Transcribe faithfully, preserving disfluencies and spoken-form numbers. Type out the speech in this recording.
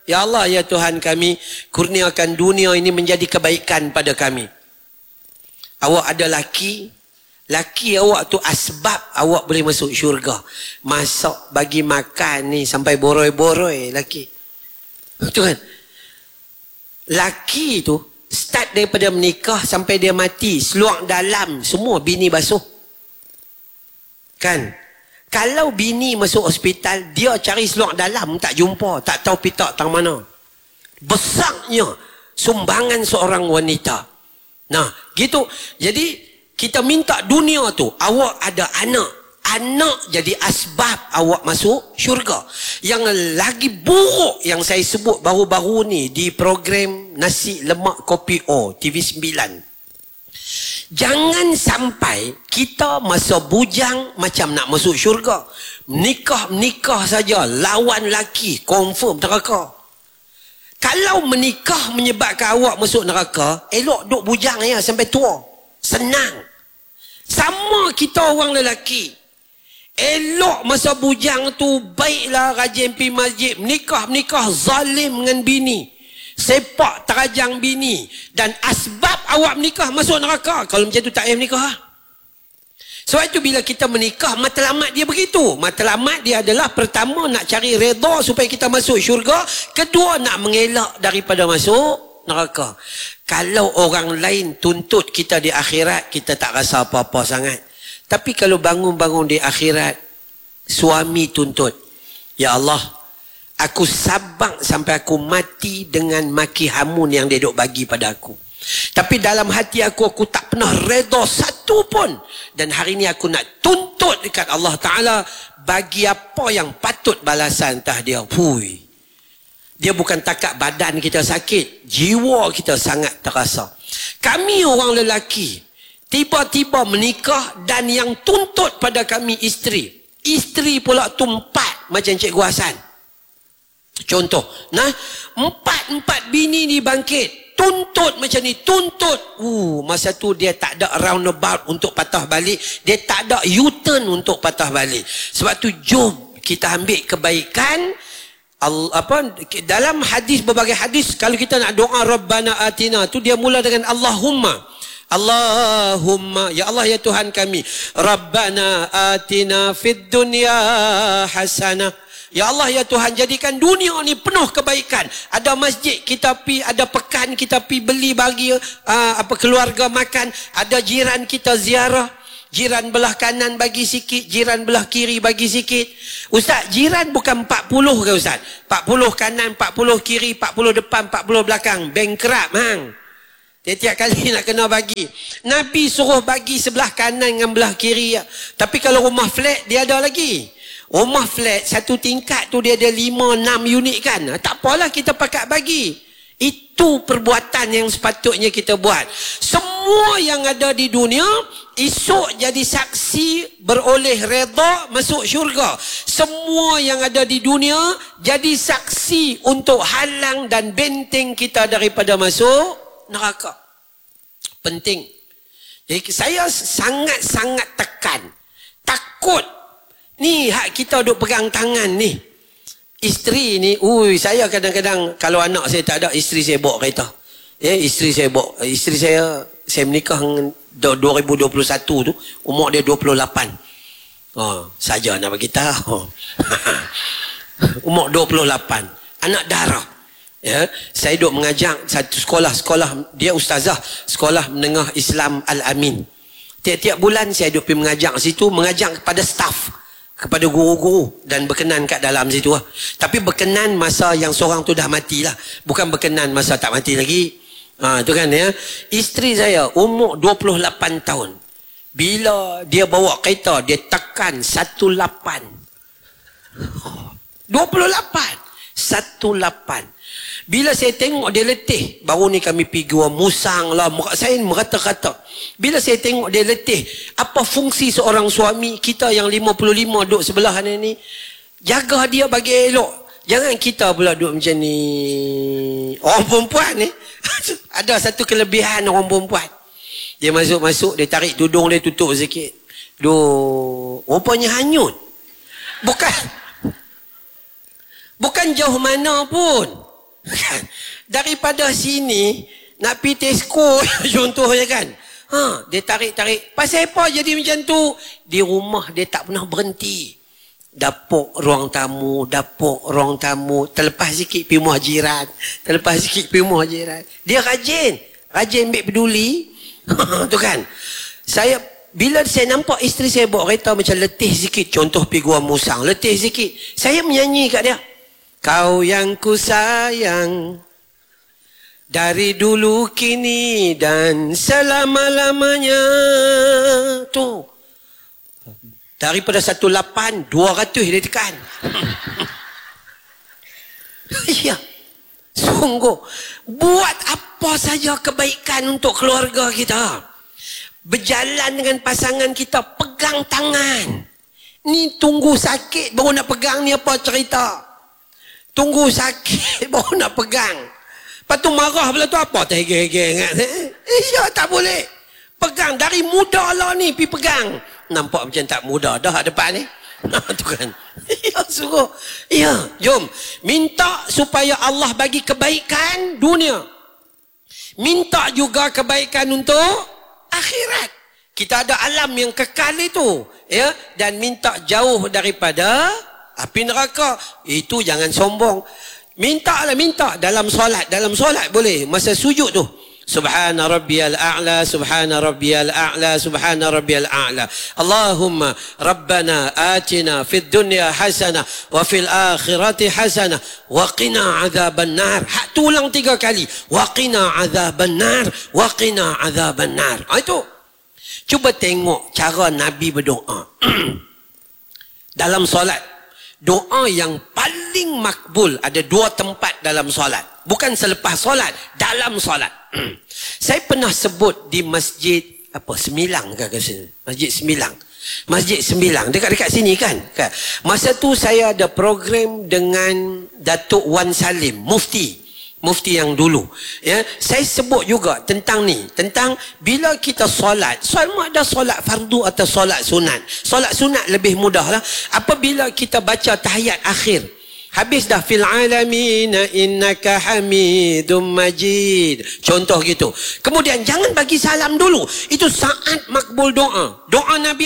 Ya Allah, ya Tuhan kami, kurniakan dunia ini menjadi kebaikan pada kami. Awak ada laki, laki awak tu asbab awak boleh masuk syurga. Masak, bagi makan ni sampai boroi-boroi laki. Tu kan? Laki tu start daripada menikah sampai dia mati, seluar dalam semua bini basuh. Kan? Kalau bini masuk hospital, dia cari seluar dalam tak jumpa, tak tahu pitak tang mana. Besarnya sumbangan seorang wanita. Nah, gitu. Jadi kita minta dunia tu, awak ada anak. Anak jadi asbab awak masuk syurga. Yang lagi buruk yang saya sebut baru-baru ni di program Nasi Lemak Kopi O T V sembilan. Jangan sampai kita masa bujang macam nak masuk syurga. Menikah-menikah saja, lawan laki, confirm neraka. Kalau menikah menyebabkan awak masuk neraka, elok duk bujang ya sampai tua. Senang. Sama kita orang lelaki. Elok masa bujang tu, baiklah rajin pergi masjid, menikah-menikah zalim dengan bini, sepak terajang bini, dan asbab awak menikah masuk neraka. Kalau macam tu tak payah menikah. Sebab itu bila kita menikah, matlamat dia begitu. Matlamat dia adalah pertama nak cari redha supaya kita masuk syurga, kedua nak mengelak daripada masuk neraka. Kalau orang lain tuntut kita di akhirat, kita tak rasa apa-apa sangat. Tapi kalau bangun-bangun di akhirat, suami tuntut, ya Allah, aku sabak sampai aku mati dengan maki hamun yang dia duk bagi pada aku. Tapi dalam hati aku, aku tak pernah redha satu pun. Dan hari ni aku nak tuntut dekat Allah Ta'ala, bagi apa yang patut balasan entah dia. Hui. Dia bukan takat badan kita sakit, jiwa kita sangat terasa. Kami orang lelaki, tiba-tiba menikah dan yang tuntut pada kami isteri. Isteri pula tumpat macam Cikgu Hasan. Contoh, nah, empat-empat bini ni bangkit. Tuntut macam ni, tuntut. Uh, masa tu dia tak ada roundabout untuk patah balik. Dia tak ada U-turn untuk patah balik. Sebab tu jom kita ambil kebaikan. Al, apa, dalam hadis, berbagai hadis, kalau kita nak doa Rabbana Atina tu dia mula dengan Allahumma. Allahumma, ya Allah ya Tuhan kami, Rabbana atina fid dunya hasanah. Ya Allah ya Tuhan, jadikan dunia ni penuh kebaikan. Ada masjid kita pi, ada pekan kita pi beli bagi uh, apa keluarga makan, ada jiran kita ziarah, jiran belah kanan bagi sikit, jiran belah kiri bagi sikit. Ustaz, jiran bukan empat puluh ke Ustaz? empat puluh kanan, empat puluh kiri, empat puluh depan, empat puluh belakang. Bankrupt hang. Tiap-tiap kali nak kena bagi. Nabi suruh bagi sebelah kanan dengan belah kiri. Tapi kalau rumah flat, dia ada lagi. Rumah flat, satu tingkat tu dia ada lima, enam unit kan. Tak apalah kita pakat bagi. Itu perbuatan yang sepatutnya kita buat. Semua yang ada di dunia, esok jadi saksi beroleh redha masuk syurga. Semua yang ada di dunia, jadi saksi untuk halang dan benteng kita daripada masuk neraka. Penting. Jadi saya sangat-sangat tekan. Takut. Ni hak kita duk pegang tangan ni. Isteri ni, ui, saya kadang-kadang kalau anak saya tak ada, isteri saya bawa kereta. Ya, isteri saya bawa, isteri saya, saya menikah dua ribu dua puluh satu tu, umur dia dua puluh lapan. Oh, saja nak bagi tahu. Umur dua puluh lapan. Anak darah. Ya, saya duk mengajar satu sekolah, sekolah dia ustazah, sekolah menengah Islam Al-Amin. Tiap-tiap bulan saya duk pergi mengajar situ, mengajar kepada staf, kepada guru-guru dan berkenan kat dalam situ lah. Tapi berkenan masa yang seorang tu dah matilah, bukan berkenan masa tak mati lagi. Ha, tu kan ya. Isteri saya umur dua puluh lapan tahun. Bila dia bawa kereta, dia tekan satu lapan. dua puluh lapan. satu lapan. Bila saya tengok dia letih, baru ni kami pergi gua musang lah, saya merata-rata. Bila saya tengok dia letih, apa fungsi seorang suami kita yang lima puluh lima duduk sebelah ni, jaga dia bagi elok. Jangan kita pula duduk macam ni. Orang perempuan ni, ada satu kelebihan orang perempuan. Dia masuk-masuk, dia tarik tudung dia tutup sikit. Duh, rupanya hanyut. Bukan, bukan jauh mana pun. Kan? Daripada sini nak pergi Tesco contohnya kan. Ha, dia tarik-tarik. Pasal apa jadi macam tu? Di rumah dia tak pernah berhenti. Dapur ruang tamu, dapur ruang tamu, terlepas sikit pergi rumah jiran, terlepas sikit pergi rumah jiran. Dia rajin, rajin ambil peduli. Tu kan. Saya bila saya nampak isteri saya bawa kereta macam letih sikit, contoh pergi Gua Musang, letih sikit, saya menyanyi kat dia. Kau yang ku sayang dari dulu kini dan selama-lamanya. Tu. Daripada satu lapan, dua ratus dia tekan. Ya. Sungguh. Buat apa saja kebaikan untuk keluarga kita. Berjalan dengan pasangan kita, pegang tangan. Ni tunggu sakit baru nak pegang, ni apa cerita? Tunggu sakit baru nak pegang. Lepas tu marah pula tu apa? Terhege-hege ingat. Ya, tak boleh. Pegang. Dari muda lah ni pergi pegang. Nampak macam tak muda dah depan ni. Tu kan. Ya, suruh. Ya, jom. Minta supaya Allah bagi kebaikan dunia. Minta juga kebaikan untuk akhirat. Kita ada alam yang kekal itu. Ya, dan minta jauh daripada api neraka. Itu jangan sombong. Minta lah, minta dalam solat. Dalam solat boleh. Masa sujud tu. Subhana rabbiyal a'la, subhana rabbiyal a'la, subhana rabbiyal a'la. Allahumma rabbana atina fid dunya hasanah wa fil akhirati hasanah wa qina azaban nar. Hak tulang tiga kali. Wa qina azaban nar, wa qina azaban nar. Ha, itu. Cuba tengok cara Nabi berdoa. Dalam solat. Doa yang paling makbul ada dua tempat dalam solat. Bukan selepas solat, dalam solat. Saya pernah sebut di masjid apa Semilang ke sini? Masjid Semilang. Masjid Semilang dekat-dekat sini kan? Masa tu saya ada program dengan Datuk Wan Salim, mufti. Mufti yang dulu. Ya, saya sebut juga tentang ni, tentang bila kita solat, sama ada solat fardu atau solat sunat. Solat sunat lebih mudah lah. Apabila kita baca tahiyat akhir, habis dah fil alamin innaka hamidum majid. Contoh gitu. Kemudian jangan bagi salam dulu. Itu saat makbul doa. Doa Nabi